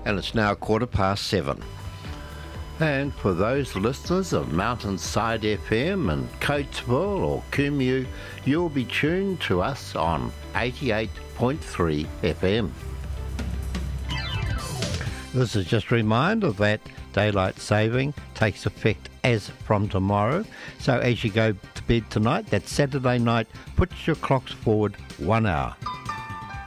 and it's now 7:15. And for those listeners of Mountainside FM and Coatesville or Kumeu, you'll be tuned to us on 88.3 FM. This is just a reminder that daylight saving takes effect as from tomorrow. So as you go to bed tonight, that's Saturday night, put your clocks forward 1 hour.